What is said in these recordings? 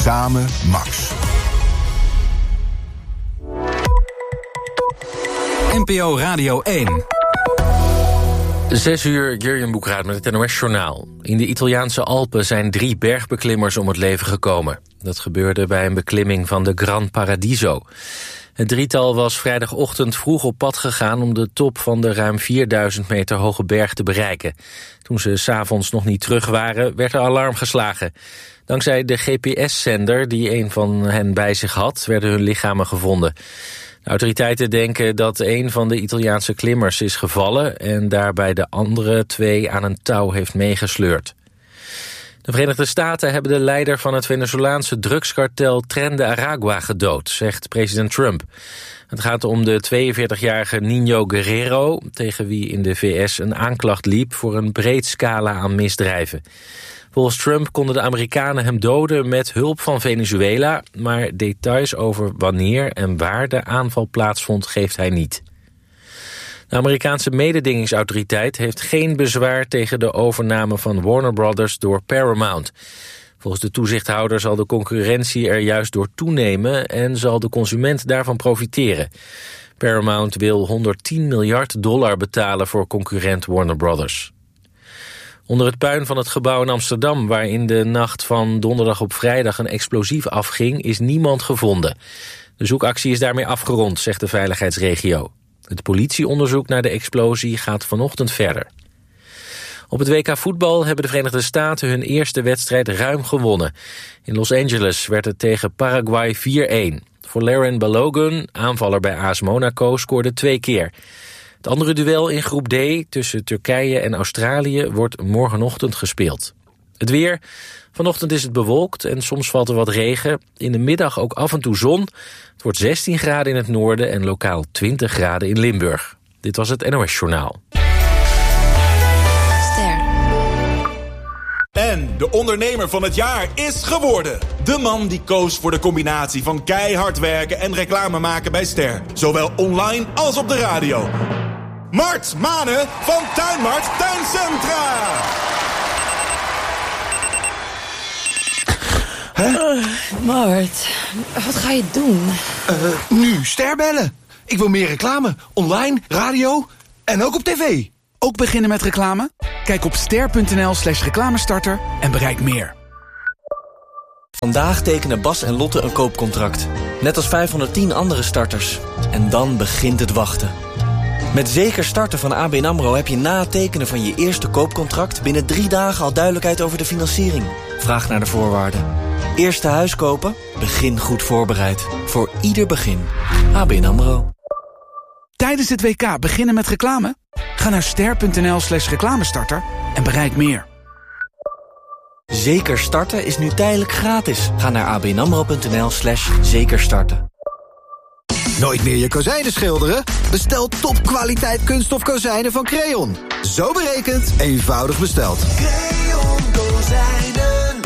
Samen Max. NPO Radio 1. 6 uur, Jurjen Boekraat met het NOS-journaal. In de Italiaanse Alpen zijn 3 bergbeklimmers om het leven gekomen. Dat gebeurde bij een beklimming van de Gran Paradiso. Het drietal was vrijdagochtend vroeg op pad gegaan om de top van de ruim 4000 meter hoge berg te bereiken. Toen ze 's avonds nog niet terug waren, werd er alarm geslagen. Dankzij de GPS-zender die een van hen bij zich had, werden hun lichamen gevonden. De autoriteiten denken dat een van de Italiaanse klimmers is gevallen en daarbij de andere 2 aan een touw heeft meegesleurd. De Verenigde Staten hebben de leider van het Venezolaanse drugskartel Tren de Aragua gedood, zegt president Trump. Het gaat om de 42-jarige Niño Guerrero, tegen wie in de VS een aanklacht liep voor een breed scala aan misdrijven. Volgens Trump konden de Amerikanen hem doden met hulp van Venezuela, maar details over wanneer en waar de aanval plaatsvond geeft hij niet. De Amerikaanse mededingingsautoriteit heeft geen bezwaar tegen de overname van Warner Brothers door Paramount. Volgens de toezichthouder zal de concurrentie er juist door toenemen en zal de consument daarvan profiteren. Paramount wil $110 miljard betalen voor concurrent Warner Brothers. Onder het puin van het gebouw in Amsterdam, waar in de nacht van donderdag op vrijdag een explosief afging, is niemand gevonden. De zoekactie is daarmee afgerond, zegt de veiligheidsregio. Het politieonderzoek naar de explosie gaat vanochtend verder. Op het WK voetbal hebben de Verenigde Staten hun eerste wedstrijd ruim gewonnen. In Los Angeles werd het tegen Paraguay 4-1. Valérien Balogun, aanvaller bij AS Monaco, scoorde 2 keer. Het andere duel in groep D tussen Turkije en Australië wordt morgenochtend gespeeld. Het weer. Vanochtend is het bewolkt en soms valt er wat regen. In de middag ook af en toe zon. Het wordt 16 graden in het noorden en lokaal 20 graden in Limburg. Dit was het NOS-journaal. Ster. En de ondernemer van het jaar is geworden. De man die koos voor de combinatie van keihard werken en reclame maken bij Ster. Zowel online als op de radio. Mart Manen van Tuinmart Tuincentra. Mart, wat ga je doen? Nu Ster bellen. Ik wil meer reclame. Online, radio en ook op tv. Ook beginnen met reclame? Kijk op ster.nl/reclamestarter en bereik meer. Vandaag tekenen Bas en Lotte een koopcontract. Net als 510 andere starters. En dan begint het wachten. Met Zeker Starten van ABN AMRO heb je na het tekenen van je eerste koopcontract binnen 3 dagen al duidelijkheid over de financiering. Vraag naar de voorwaarden. Eerste huis kopen? Begin goed voorbereid. Voor ieder begin. ABN AMRO. Tijdens het WK beginnen met reclame? Ga naar ster.nl/reclamestarter en bereik meer. Zeker Starten is nu tijdelijk gratis. Ga naar abnamro.nl/zekerstarten. Nooit meer je kozijnen schilderen? Bestel topkwaliteit kunststof kozijnen van Creon. Zo berekend, eenvoudig besteld. Creon Kozijnen.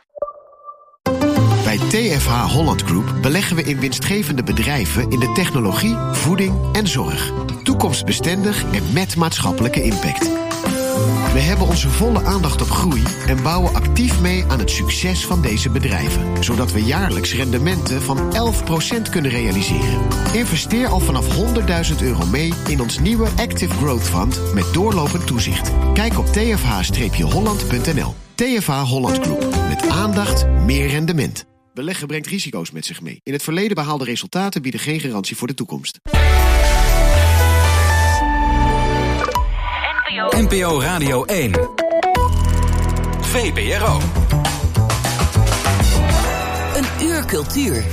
Bij TFH Holland Group beleggen we in winstgevende bedrijven in de technologie, voeding en zorg. Toekomstbestendig en met maatschappelijke impact. We hebben onze volle aandacht op groei en bouwen actief mee aan het succes van deze bedrijven. Zodat we jaarlijks rendementen van 11% kunnen realiseren. Investeer al vanaf €100.000 mee in ons nieuwe Active Growth Fund met doorlopend toezicht. Kijk op tfh-holland.nl. TFH Holland Group. Met aandacht, meer rendement. Beleggen brengt risico's met zich mee. In het verleden behaalde resultaten bieden geen garantie voor de toekomst. NPO Radio 1. VPRO. Een uur cultuur.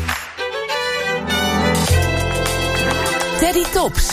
Teddy Tops.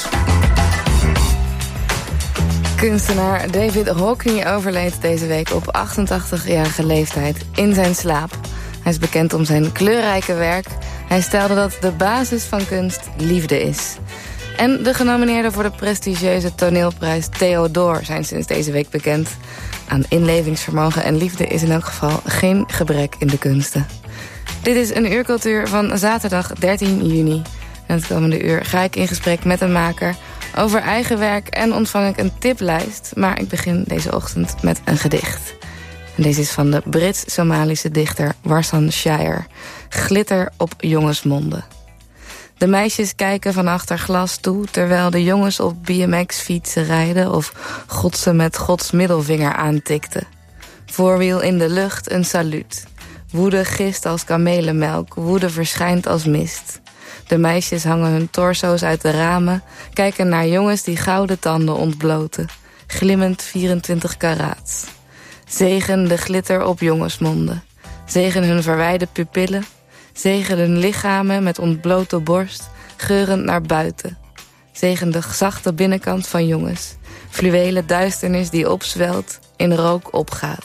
Kunstenaar David Hockney overleed deze week op 88-jarige leeftijd in zijn slaap. Hij is bekend om zijn kleurrijke werk. Hij stelde dat de basis van kunst liefde is. En de genomineerden voor de prestigieuze toneelprijs Theodor zijn sinds deze week bekend. Aan inlevingsvermogen en liefde is in elk geval geen gebrek in de kunsten. Dit is een uurcultuur van zaterdag 13 juni. En het komende uur ga ik in gesprek met een maker over eigen werk en ontvang ik een tiplijst. Maar ik begin deze ochtend met een gedicht. En deze is van de Brits-Somalische dichter Warsan Shire. Glitter op jongensmonden. De meisjes kijken van achter glas toe, terwijl de jongens op BMX-fietsen rijden of Godse met Gods middelvinger aantikten. Voorwiel in de lucht, een saluut. Woede gist als kamelenmelk, woede verschijnt als mist. De meisjes hangen hun torso's uit de ramen, kijken naar jongens die gouden tanden ontbloten. Glimmend 24 karaats. Zegen de glitter op jongensmonden. Zegen hun verwijde pupillen. Zegen hun lichamen met ontblote borst, geurend naar buiten. Zegen de zachte binnenkant van jongens. Fluwelen duisternis die opzwelt, in rook opgaat.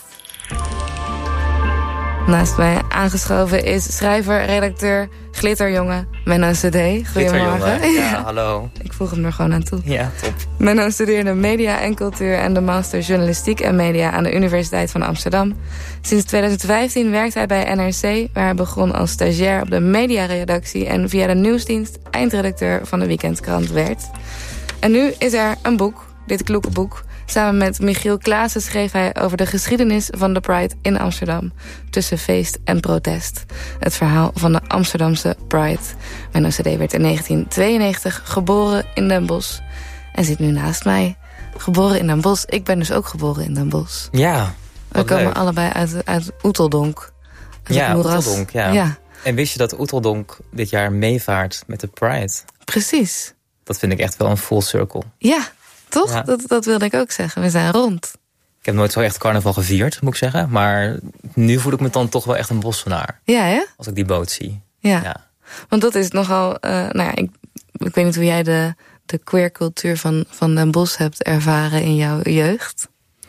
Naast mij aangeschoven is schrijver, redacteur, glitterjongen Menno CD. Goedemorgen. Ja, hallo. Ik voeg hem er gewoon aan toe. Ja, top. Menno studeerde media en cultuur en de master journalistiek en media aan de Universiteit van Amsterdam. Sinds 2015 werkt hij bij NRC, waar hij begon als stagiair op de mediaredactie en via de nieuwsdienst eindredacteur van de weekendkrant werd. En nu is er een boek, dit kloeke boek. Samen met Michiel Klaassen schreef hij over de geschiedenis van de Pride in Amsterdam. Tussen feest en protest. Het verhaal van de Amsterdamse Pride. Menno CD werd in 1992 geboren in Den Bosch. En zit nu naast mij. Geboren in Den Bosch. Ik ben dus ook geboren in Den Bosch. Ja, we komen allebei uit Oeteldonk. Ja, Oeteldonk, ja. En wist je dat Oeteldonk dit jaar meevaart met de Pride? Precies. Dat vind ik echt wel een full circle. Ja. Toch? Ja. Dat wilde ik ook zeggen. We zijn rond. Ik heb nooit zo echt carnaval gevierd, moet ik zeggen. Maar nu voel ik me dan toch wel echt een Bossenaar. Ja, hè? Als ik die boot zie. Ja. Want dat is nogal... ik weet niet hoe jij de queercultuur van Den Bosch hebt ervaren in jouw jeugd.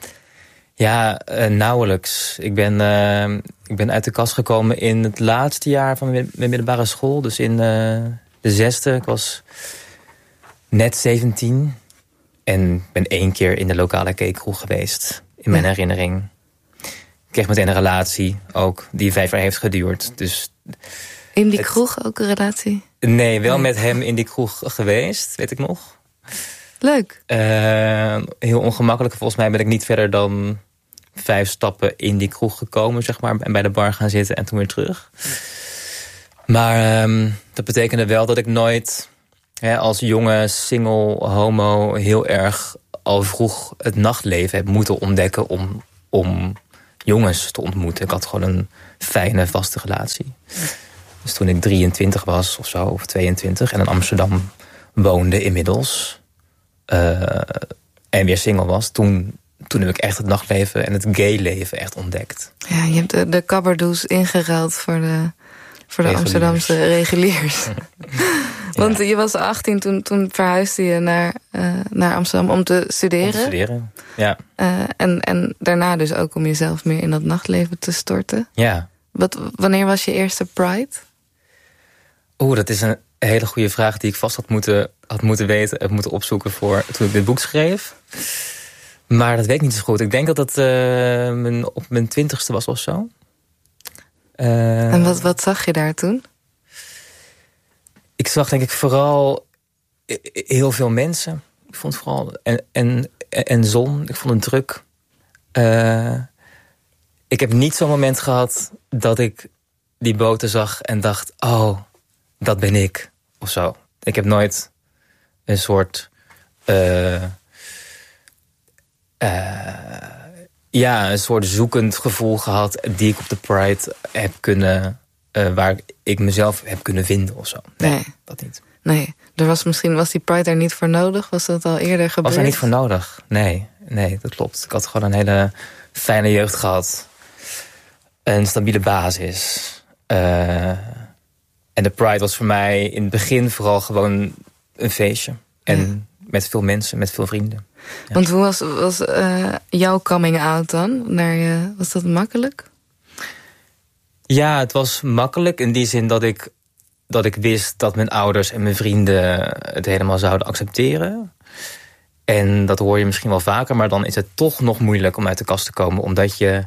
Ja, nauwelijks. Ik ben uit de kast gekomen in het laatste jaar van mijn middelbare school. Dus in de 6e. Ik was net 17... En ben 1 keer in de lokale cakekroeg geweest. In mijn herinnering. Ik kreeg meteen een relatie ook. Die 5 jaar heeft geduurd. Dus in die kroeg ook een relatie? Nee, wel met hem in die kroeg geweest. Weet ik nog. Leuk. Heel ongemakkelijk. Volgens mij ben ik niet verder dan 5 stappen in die kroeg gekomen. Zeg maar, en bij de bar gaan zitten en toen weer terug. Maar dat betekende wel dat ik nooit... als jonge single homo heel erg al vroeg het nachtleven heb moeten ontdekken om jongens te ontmoeten. Ik had gewoon een fijne, vaste relatie. Dus toen ik 23 was of zo, of 22, en in Amsterdam woonde inmiddels, en weer single was, toen heb ik echt het nachtleven en het gay-leven echt ontdekt. Ja, je hebt de kabberdoes ingeruild voor de Amsterdamse reguliers. Want je was 18, toen verhuisde je naar Amsterdam om te studeren. Om te studeren, ja. En daarna dus ook om jezelf meer in dat nachtleven te storten. Ja. Wanneer was je eerste Pride? Dat is een hele goede vraag die ik vast had moeten weten... heb moeten opzoeken voor toen ik dit boek schreef. Maar dat weet ik niet zo goed. Ik denk dat het op mijn 20ste was of zo. En wat zag je daar toen? Ik zag denk ik vooral heel veel mensen. Ik vond vooral en zon. Ik vond het druk. Ik heb niet zo'n moment gehad dat ik die boten zag en dacht... oh, dat ben ik, of zo. Ik heb nooit een soort... een soort zoekend gevoel gehad... die ik op de Pride heb kunnen... waar ik mezelf heb kunnen vinden of zo. Nee, dat niet. Nee, was die Pride er niet voor nodig? Was dat al eerder gebeurd? Was er niet voor nodig, nee, dat klopt. Ik had gewoon een hele fijne jeugd gehad. Een stabiele basis. En de Pride was voor mij in het begin vooral gewoon een feestje. En met veel mensen, met veel vrienden. Ja. Want hoe was jouw coming out dan? Was dat makkelijk? Ja, het was makkelijk in die zin dat ik wist dat mijn ouders en mijn vrienden het helemaal zouden accepteren. En dat hoor je misschien wel vaker, maar dan is het toch nog moeilijk om uit de kast te komen. Omdat je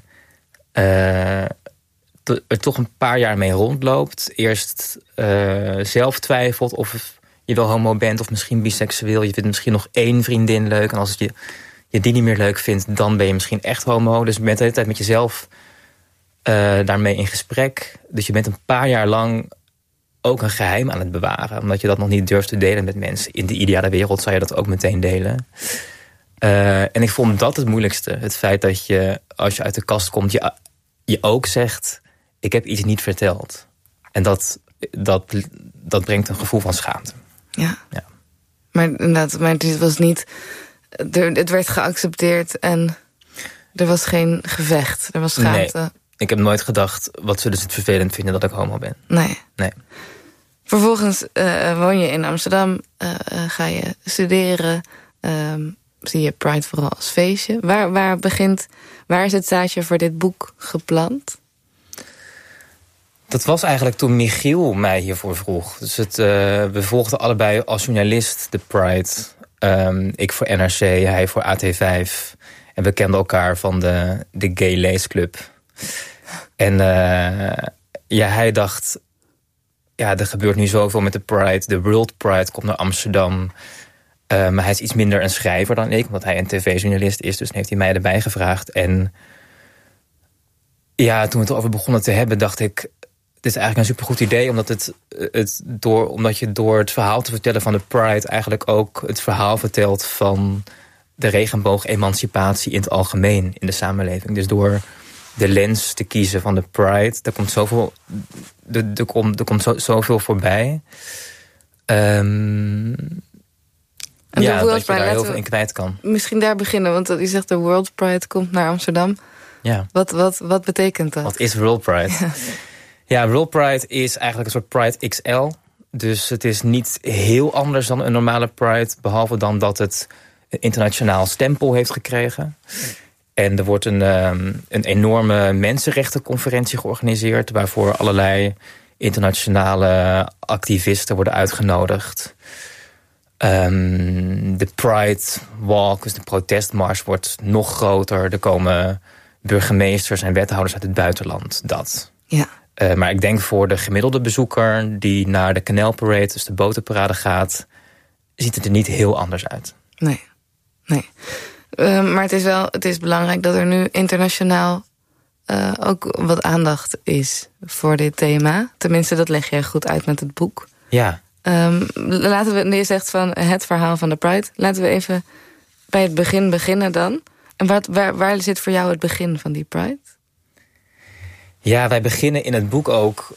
er toch een paar jaar mee rondloopt. Eerst zelf twijfelt of je wel homo bent of misschien biseksueel. Je vindt misschien nog 1 vriendin leuk. En als je je die niet meer leuk vindt, dan ben je misschien echt homo. Dus je bent de hele tijd met jezelf daarmee in gesprek. Dus je bent een paar jaar lang ook een geheim aan het bewaren. Omdat je dat nog niet durft te delen met mensen. In de ideale wereld zou je dat ook meteen delen. En ik vond dat het moeilijkste. Het feit dat je, als je uit de kast komt, je ook zegt, ik heb iets niet verteld. En dat brengt een gevoel van schaamte. Ja. Maar het was niet... Het werd geaccepteerd en er was geen gevecht. Er was schaamte. Nee, ik heb nooit gedacht, wat zullen ze het vervelend vinden dat ik homo ben. Nee. Nee. Vervolgens woon je in Amsterdam, ga je studeren, zie je Pride vooral als feestje. Waar is het zaadje voor dit boek geplant? Dat was eigenlijk toen Michiel mij hiervoor vroeg. Dus we volgden allebei als journalist de Pride. Ik voor NRC, hij voor AT5. En we kenden elkaar van de gay leesclub. En hij dacht, er gebeurt nu zoveel met de Pride. De World Pride komt naar Amsterdam. Maar hij is iets minder een schrijver dan ik, omdat hij een tv-journalist is. Dus heeft hij mij erbij gevraagd. En ja, toen we het erover begonnen te hebben, dacht ik, dit is eigenlijk een supergoed idee, omdat je door het verhaal te vertellen van de Pride eigenlijk ook het verhaal vertelt van de regenboog-emancipatie in het algemeen in de samenleving. Dus door de lens te kiezen van de Pride, er komt zoveel voorbij. Dat je daar heel veel in kwijt kan. Misschien daar beginnen, want je zegt de World Pride komt naar Amsterdam. Ja. Wat betekent dat? Wat is World Pride? Ja, World Pride is eigenlijk een soort Pride XL. Dus het is niet heel anders dan een normale Pride, behalve dan dat het een internationaal stempel heeft gekregen. En er wordt een enorme mensenrechtenconferentie georganiseerd, waarvoor allerlei internationale activisten worden uitgenodigd. De Pride Walk, dus de protestmars, wordt nog groter. Er komen burgemeesters en wethouders uit het buitenland. Dat. Ja. Maar ik denk voor de gemiddelde bezoeker die naar de Canal Parade, dus de botenparade gaat, ziet het er niet heel anders uit. Nee. Maar het is belangrijk dat er nu internationaal ook wat aandacht is voor dit thema. Tenminste, dat leg jij goed uit met het boek. Ja. Je zegt van het verhaal van de Pride. Laten we even bij het begin beginnen dan. En waar zit voor jou het begin van die Pride? Ja, wij beginnen in het boek ook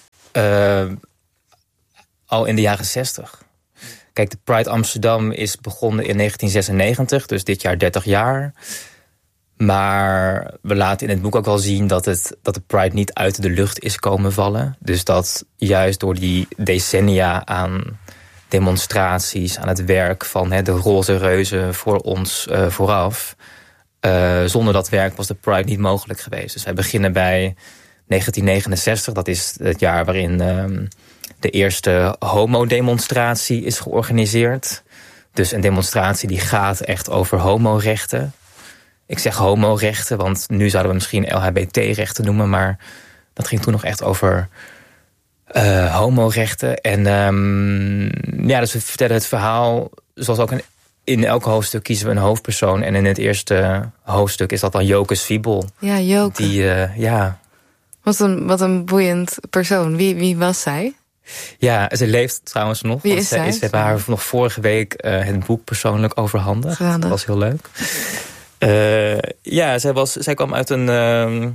al in de jaren 60. Kijk, de Pride Amsterdam is begonnen in 1996, dus dit jaar 30 jaar. Maar we laten in het boek ook wel zien dat de Pride niet uit de lucht is komen vallen. Dus dat juist door die decennia aan demonstraties, aan het werk van de roze reuzen voor ons vooraf, zonder dat werk was de Pride niet mogelijk geweest. Dus wij beginnen bij 1969, dat is het jaar waarin de eerste homodemonstratie is georganiseerd. Dus een demonstratie die gaat echt over homorechten. Ik zeg homorechten, want nu zouden we misschien LHBT-rechten noemen, maar dat ging toen nog echt over homorechten. En dus we vertellen het verhaal, zoals ook in elk hoofdstuk kiezen we een hoofdpersoon. En in het eerste hoofdstuk is dat dan Joke Zwiebel. Ja, Joke. Wat een boeiend persoon. Wie was zij? Ja, ze leeft trouwens nog. Wie is zij? Ze hebben haar nog vorige week het boek persoonlijk overhandigd. Dat was heel leuk. Zij kwam uit een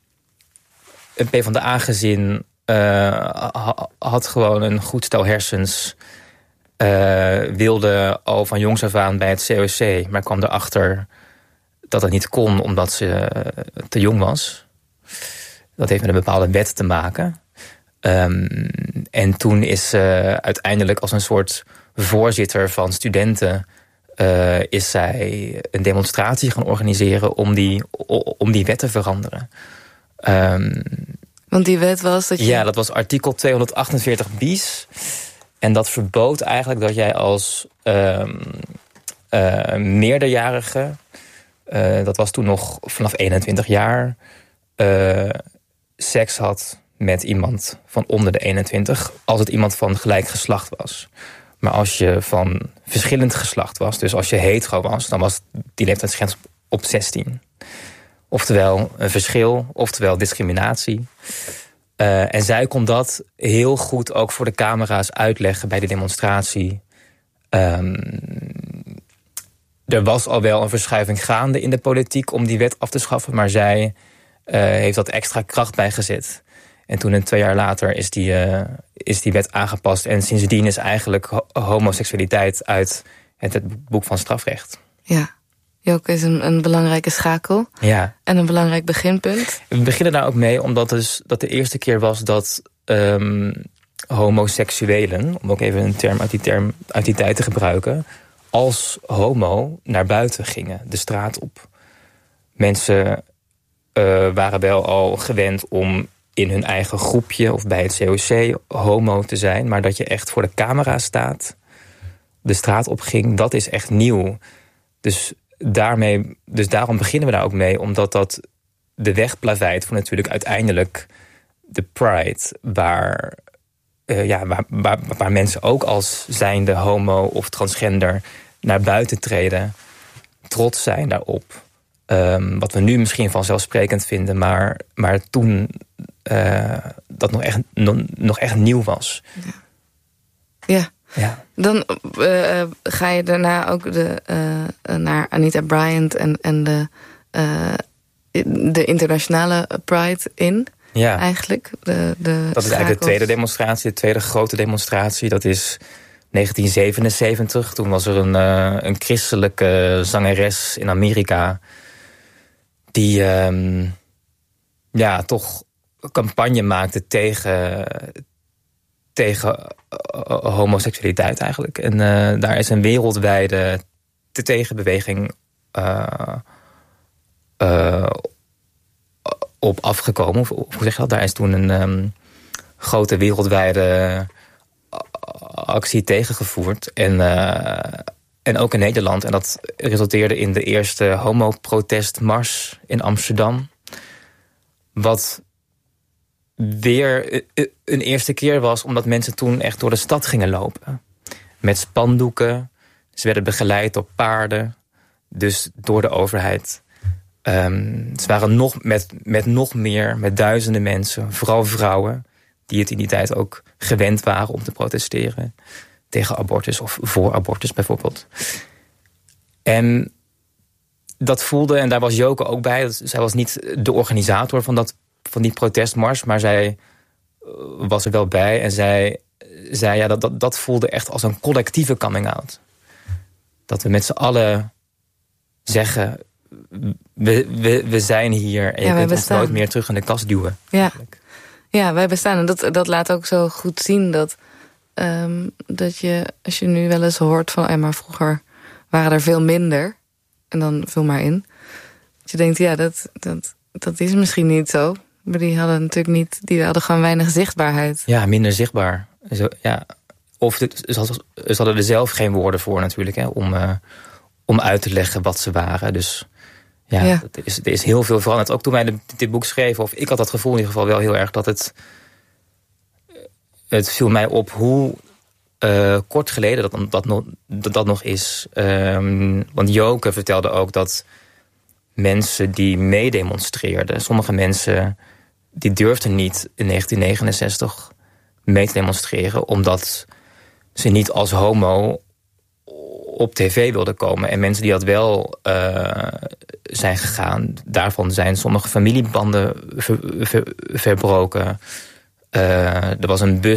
PvdA-gezin. Had gewoon een goed stel hersens. Wilde al van jongs af aan bij het COC. Maar kwam erachter dat het niet kon omdat ze te jong was. Dat heeft met een bepaalde wet te maken. En toen is uiteindelijk als een soort voorzitter van studenten is zij een demonstratie gaan organiseren om die wet te veranderen. Want die wet was dat je... Ja, dat was artikel 248 bis. En dat verbood eigenlijk dat jij als meerderjarige, dat was toen nog vanaf 21 jaar, seks had met iemand van onder de 21, als het iemand van gelijk geslacht was. Maar als je van verschillend geslacht was, dus als je hetero was, dan was die leeftijdsgrens op 16. Oftewel een verschil, oftewel discriminatie. En zij kon dat heel goed ook voor de camera's uitleggen bij de demonstratie. Er was al wel een verschuiving gaande in de politiek om die wet af te schaffen, maar zij heeft dat extra kracht bijgezet. En toen 2 jaar later is die wet aangepast. En sindsdien is eigenlijk homoseksualiteit uit het boek van strafrecht. Ja, Joke is een belangrijke schakel. Ja. En een belangrijk beginpunt. We beginnen daar ook mee, omdat dat de eerste keer was dat homoseksuelen, om ook even een term uit die tijd te gebruiken, als homo naar buiten gingen, de straat op. Mensen waren wel al gewend om in hun eigen groepje of bij het COC homo te zijn, maar dat je echt voor de camera staat, de straat op ging, dat is echt nieuw. Dus daarom beginnen we daar ook mee, omdat dat de weg plaveit voor natuurlijk uiteindelijk de Pride, waar mensen ook als zijnde homo of transgender naar buiten treden, trots zijn daarop. Wat we nu misschien vanzelfsprekend vinden, maar toen dat nog echt nieuw was. Ja. Dan ga je daarna ook naar Anita Bryant en de internationale Pride in. Ja. Eigenlijk. Dat is eigenlijk de tweede demonstratie, de tweede grote demonstratie. Dat is 1977. Toen was er een christelijke zangeres in Amerika die toch campagne maakte tegen homoseksualiteit eigenlijk. En daar is een wereldwijde tegenbeweging op afgekomen. Of hoe zeg je dat? Daar is toen een grote wereldwijde actie tegengevoerd. En ook in Nederland. En dat resulteerde in de eerste homo-protestmars in Amsterdam. Wat weer een eerste keer was, omdat mensen toen echt door de stad gingen lopen. Met spandoeken. Ze werden begeleid door paarden. Dus door de overheid. Ze waren met duizenden mensen, vooral vrouwen, die het in die tijd ook gewend waren om te protesteren tegen abortus of voor abortus bijvoorbeeld. En dat voelde, en daar was Joke ook bij. Zij was niet de organisator van die protestmars, maar zij was er wel bij en zij zei dat voelde echt als een collectieve coming-out. Dat we met z'n allen zeggen, we zijn hier en je kunt ons nooit meer terug in de kast duwen. Ja, wij bestaan. En dat laat ook zo goed zien dat je, als je nu wel eens hoort van, maar vroeger waren er veel minder, en dan vul maar in, dat je denkt, dat is misschien niet zo. Maar die hadden natuurlijk niet, die hadden gewoon weinig zichtbaarheid. Ja, minder zichtbaar. Zo, ja. Of ze hadden er zelf geen woorden voor natuurlijk, hè, om uit te leggen wat ze waren. Dus er is heel veel veranderd. Ook toen wij dit boek schreven, of ik had dat gevoel in ieder geval wel heel erg, dat het viel mij op hoe kort geleden dat nog is. Want Joke vertelde ook dat mensen die meedemonstreerden, sommige mensen die durfden niet in 1969 mee te demonstreren, omdat ze niet als homo op tv wilden komen. En mensen die dat wel zijn gegaan, daarvan zijn sommige familiebanden verbroken. Er was een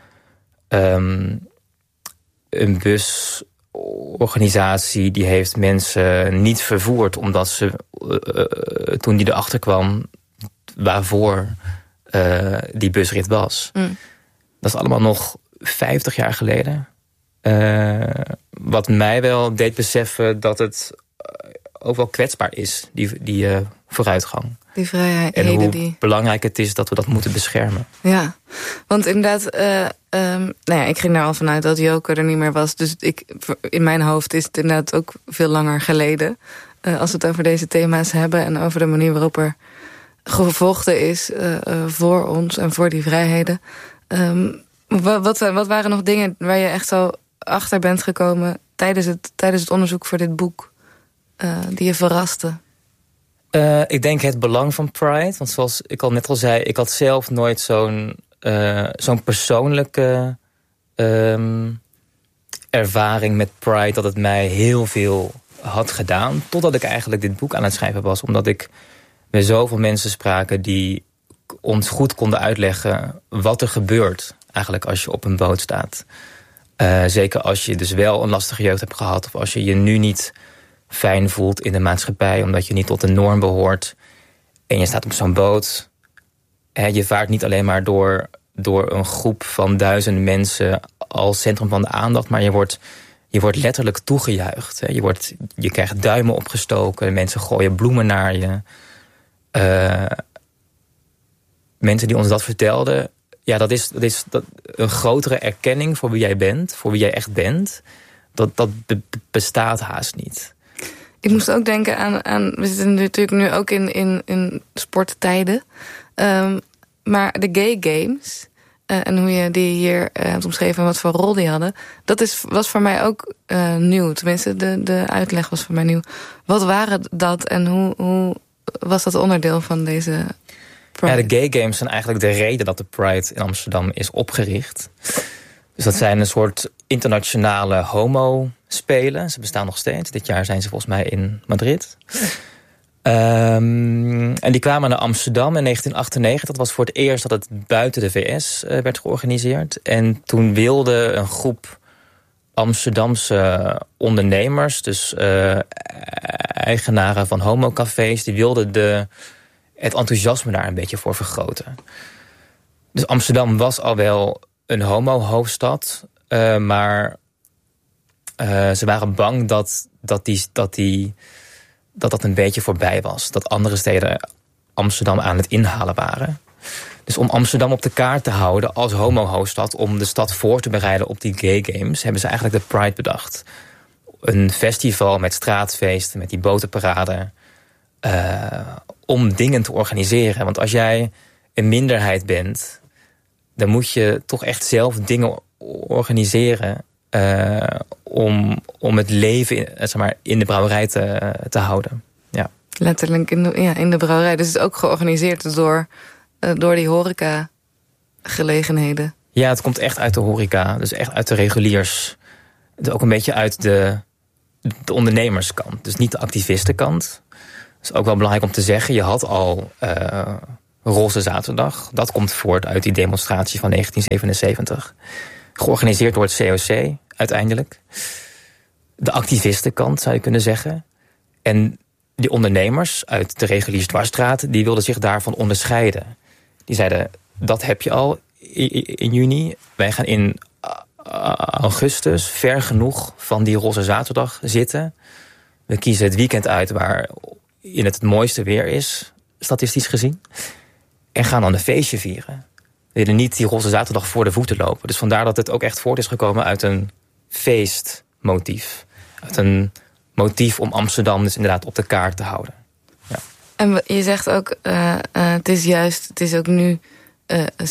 busorganisatie die heeft mensen niet vervoerd, omdat ze toen die erachter kwam waarvoor die busrit was. Dat is allemaal nog 50 jaar geleden. Wat mij wel deed beseffen dat het ook wel kwetsbaar is, die vooruitgang. Die vrijheid. En hoe belangrijk het is dat we dat moeten beschermen. Ja, want inderdaad, ik ging er al vanuit dat Joke er niet meer was. Dus in mijn hoofd is het inderdaad ook veel langer geleden. Als we het over deze thema's hebben en over de manier waarop er gevochten is voor ons en voor die vrijheden. Wat waren nog dingen waar je echt zo achter bent gekomen tijdens het onderzoek voor dit boek, die je verraste? Ik denk het belang van Pride. Want zoals ik al net al zei, ik had zelf nooit zo'n persoonlijke ervaring met Pride, dat het mij heel veel had gedaan. Totdat ik eigenlijk dit boek aan het schrijven was. Omdat ik met zoveel mensen spraken die ons goed konden uitleggen wat er gebeurt eigenlijk als je op een boot staat. Zeker als je dus wel een lastige jeugd hebt gehad, of als je je nu niet fijn voelt in de maatschappij omdat je niet tot de norm behoort en je staat op zo'n boot. Je vaart niet alleen maar door een groep van duizenden mensen als centrum van de aandacht, maar je wordt letterlijk toegejuicht. Je krijgt duimen opgestoken, mensen gooien bloemen naar je. Mensen die ons dat vertelden, ja, dat is een grotere erkenning voor wie jij bent, voor wie jij echt bent. Dat bestaat haast niet. Ik moest ook denken aan we zitten natuurlijk nu ook in sporttijden. Maar de gay games, en hoe je die hier hebt omschreven en wat voor rol die hadden, was voor mij ook nieuw. Tenminste, de uitleg was voor mij nieuw. Wat waren dat en hoe was dat onderdeel van deze Pride? Ja, de gay games zijn eigenlijk de reden dat de Pride in Amsterdam is opgericht. Dus dat zijn een soort internationale homo-spelen. Ze bestaan nog steeds. Dit jaar zijn ze volgens mij in Madrid. En die kwamen naar Amsterdam in 1998. Dat was voor het eerst dat het buiten de VS werd georganiseerd. En toen wilde een groep Amsterdamse ondernemers, dus eigenaren van homocafés, die wilden het enthousiasme daar een beetje voor vergroten. Dus Amsterdam was al wel een homo-hoofdstad, maar ze waren bang dat een beetje voorbij was. Dat andere steden Amsterdam aan het inhalen waren. Dus om Amsterdam op de kaart te houden als homo-hoofdstad, om de stad voor te bereiden op die gay games, hebben ze eigenlijk de Pride bedacht. Een festival met straatfeesten, met die botenparade, om dingen te organiseren. Want als jij een minderheid bent, dan moet je toch echt zelf dingen organiseren om het leven in de brouwerij te houden. Ja. Letterlijk in de brouwerij. Dus het is ook georganiseerd door die horeca-gelegenheden. Ja, het komt echt uit de horeca. Dus echt uit de reguliers. Het is ook een beetje uit de ondernemerskant. Dus niet de activistenkant. Dat is ook wel belangrijk om te zeggen. Je had al Roze Zaterdag. Dat komt voort uit die demonstratie van 1977. Georganiseerd door het COC uiteindelijk. De activistenkant zou je kunnen zeggen. En die ondernemers uit de reguliere dwarsstraat, die wilden zich daarvan onderscheiden. Die zeiden, dat heb je al in juni. Wij gaan in augustus ver genoeg van die Roze Zaterdag zitten. We kiezen het weekend uit waarin het mooiste weer is, statistisch gezien. En gaan dan een feestje vieren. We willen niet die Roze Zaterdag voor de voeten lopen. Dus vandaar dat het ook echt voort is gekomen uit een feestmotief. Uit een motief om Amsterdam dus inderdaad op de kaart te houden. Ja. En je zegt ook, het is ook nu